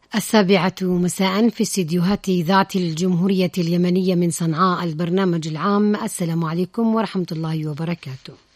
7 مساء في استديوهات إذاعة الجمهورية اليمنية من صنعاء، البرنامج العام. السلام عليكم ورحمة الله وبركاته.